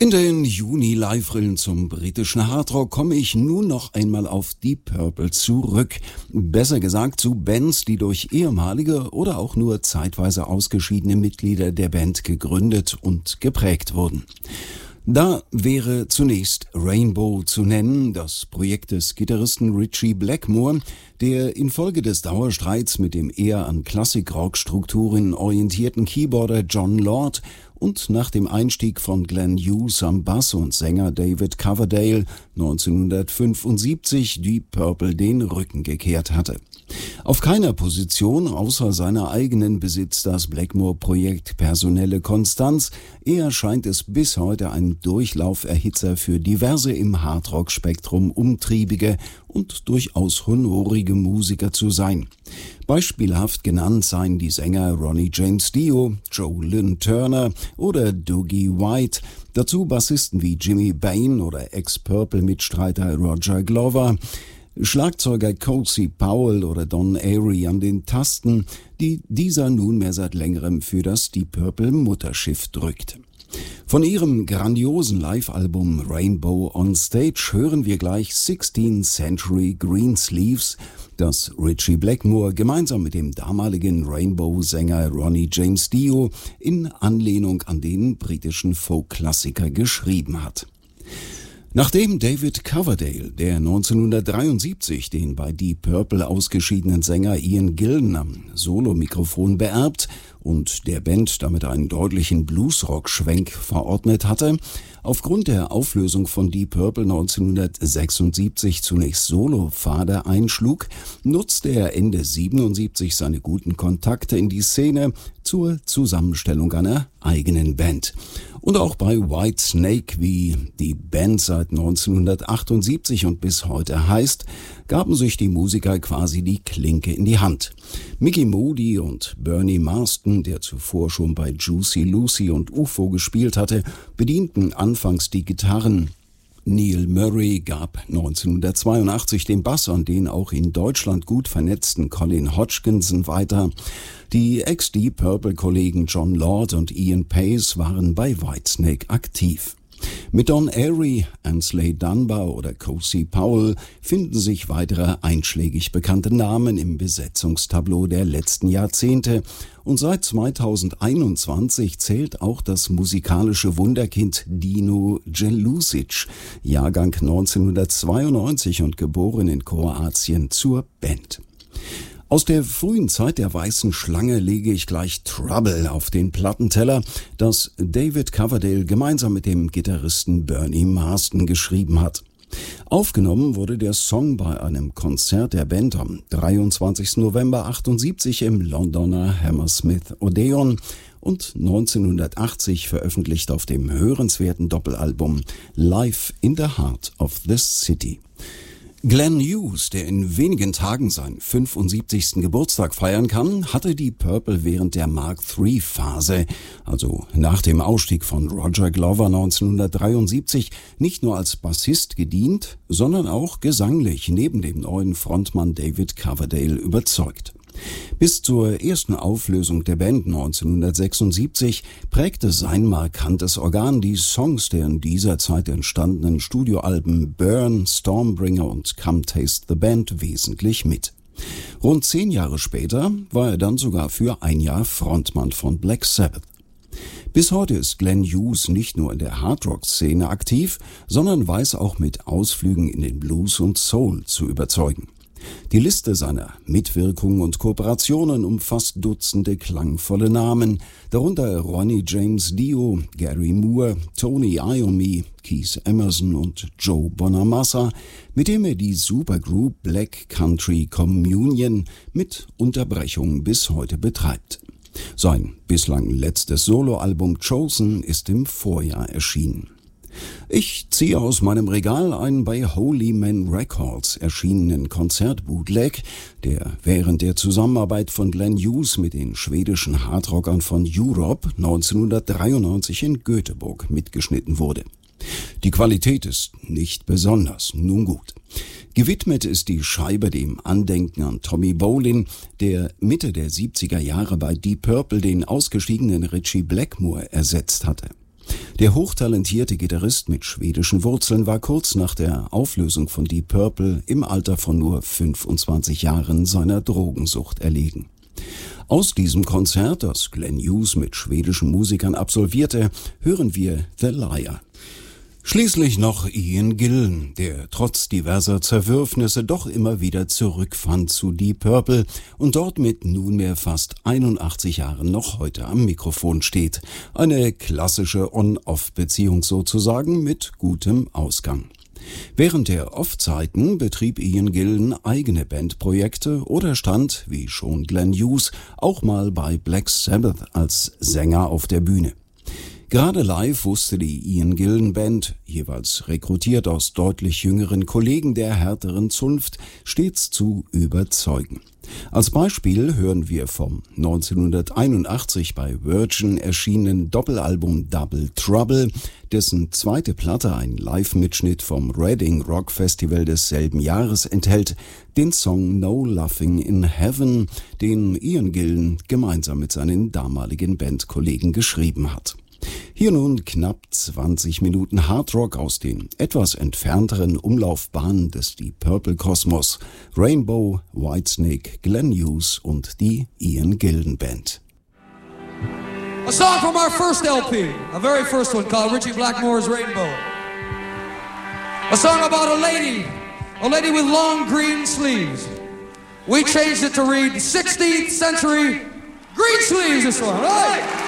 In den Juni-Live-Rillen zum britischen Hardrock komme ich nun noch einmal auf Deep Purple zurück. Besser gesagt zu Bands, die durch ehemalige oder auch nur zeitweise ausgeschiedene Mitglieder der Band gegründet und geprägt wurden. Da wäre zunächst Rainbow zu nennen, das Projekt des Gitarristen Ritchie Blackmore, der infolge des Dauerstreits mit dem eher an Klassik-Rock-Strukturen orientierten Keyboarder Jon Lord und nach dem Einstieg von Glenn Hughes am Bass und Sänger David Coverdale 1975 Deep Purple den Rücken gekehrt hatte. Auf keiner Position außer seiner eigenen besitzt das Blackmore-Projekt personelle Konstanz, eher scheint es bis heute ein Durchlauferhitzer für diverse im Hardrock-Spektrum umtriebige und durchaus honorige Musiker zu sein. Beispielhaft genannt seien die Sänger Ronnie James Dio, Joe Lynn Turner oder Dougie White, dazu Bassisten wie Jimmy Bain oder Ex-Purple-Mitstreiter Roger Glover, Schlagzeuger Cozy Powell oder Don Airey an den Tasten, die dieser nunmehr seit längerem für das Deep Purple Mutterschiff drückt. Von ihrem grandiosen Live-Album Rainbow on Stage hören wir gleich 16th Century Greensleeves, das Ritchie Blackmore gemeinsam mit dem damaligen Rainbow-Sänger Ronnie James Dio in Anlehnung an den britischen Folk-Klassiker geschrieben hat. Nachdem David Coverdale, der 1973 den bei Deep Purple ausgeschiedenen Sänger Ian Gillan am Solomikrofon beerbt und der Band damit einen deutlichen Bluesrock-Schwenk verordnet hatte, aufgrund der Auflösung von Deep Purple 1976 zunächst Solo-Pfade einschlug, nutzte er Ende 77 seine guten Kontakte in die Szene zur Zusammenstellung einer eigenen Band. Und auch bei Whitesnake, wie die Band seit 1978 und bis heute heißt, gaben sich die Musiker quasi die Klinke in die Hand. Mickey Moody und Bernie Marsden, der zuvor schon bei Juicy Lucy und UFO gespielt hatte, bedienten anfangs die Gitarren. Neil Murray gab 1982 den Bass an den auch in Deutschland gut vernetzten Colin Hodgkinson weiter. Die Ex-Deep Purple-Kollegen Jon Lord und Ian Pace waren bei Whitesnake aktiv. Mit Don Airey, Ansley Dunbar oder Cozy Powell finden sich weitere einschlägig bekannte Namen im Besetzungstableau der letzten Jahrzehnte und seit 2021 zählt auch das musikalische Wunderkind Dino Jelusic, Jahrgang 1992 und geboren in Kroatien, zur Band. Aus der frühen Zeit der Weißen Schlange lege ich gleich Trouble auf den Plattenteller, das David Coverdale gemeinsam mit dem Gitarristen Bernie Marsden geschrieben hat. Aufgenommen wurde der Song bei einem Konzert der Band am 23. November 1978 im Londoner Hammersmith Odeon und 1980 veröffentlicht auf dem hörenswerten Doppelalbum Live in the Heart of the City. Glenn Hughes, der in wenigen Tagen seinen 75. Geburtstag feiern kann, hatte die Purple während der Mark III-Phase, also nach dem Ausstieg von Roger Glover 1973, nicht nur als Bassist gedient, sondern auch gesanglich neben dem neuen Frontmann David Coverdale überzeugt. Bis zur ersten Auflösung der Band 1976 prägte sein markantes Organ die Songs der in dieser Zeit entstandenen Studioalben Burn, Stormbringer und Come Taste the Band wesentlich mit. Rund 10 Jahre später war er dann sogar für ein Jahr Frontmann von Black Sabbath. Bis heute ist Glenn Hughes nicht nur in der Hardrock-Szene aktiv, sondern weiß auch mit Ausflügen in den Blues und Soul zu überzeugen. Die Liste seiner Mitwirkungen und Kooperationen umfasst Dutzende klangvolle Namen, darunter Ronnie James Dio, Gary Moore, Tony Iommi, Keith Emerson und Joe Bonamassa, mit dem er die Supergroup Black Country Communion mit Unterbrechung bis heute betreibt. Sein bislang letztes Soloalbum Chosen ist im Vorjahr erschienen. Ich ziehe aus meinem Regal einen bei Holy Man Records erschienenen Konzertbootleg, der während der Zusammenarbeit von Glenn Hughes mit den schwedischen Hardrockern von Europe 1993 in Göteborg mitgeschnitten wurde. Die Qualität ist nicht besonders, nun gut. Gewidmet ist die Scheibe dem Andenken an Tommy Bolin, der Mitte der 70er Jahre bei Deep Purple den ausgestiegenen Ritchie Blackmore ersetzt hatte. Der hochtalentierte Gitarrist mit schwedischen Wurzeln war kurz nach der Auflösung von Deep Purple im Alter von nur 25 Jahren seiner Drogensucht erlegen. Aus diesem Konzert, das Glenn Hughes mit schwedischen Musikern absolvierte, hören wir The Liar. Schließlich noch Ian Gillan, der trotz diverser Zerwürfnisse doch immer wieder zurückfand zu Deep Purple und dort mit nunmehr fast 81 Jahren noch heute am Mikrofon steht. Eine klassische On-Off-Beziehung sozusagen mit gutem Ausgang. Während der Off-Zeiten betrieb Ian Gillan eigene Bandprojekte oder stand, wie schon Glenn Hughes, auch mal bei Black Sabbath als Sänger auf der Bühne. Gerade live wusste die Ian Gillan Band, jeweils rekrutiert aus deutlich jüngeren Kollegen der härteren Zunft, stets zu überzeugen. Als Beispiel hören wir vom 1981 bei Virgin erschienenen Doppelalbum Double Trouble, dessen zweite Platte ein Live-Mitschnitt vom Reading Rock Festival desselben Jahres enthält, den Song No Laughing in Heaven, den Ian Gillan gemeinsam mit seinen damaligen Bandkollegen geschrieben hat. Hier nun knapp 20 Minuten Hardrock aus den etwas entfernteren Umlaufbahnen des Deep Purple Kosmos, Rainbow, Whitesnake, Glenn Hughes und die Ian Gillan Band. A song from our first LP, a very first one called Richie Blackmore's Rainbow. A song about a lady with long green sleeves. We changed it to read 16th century green sleeves this one, right?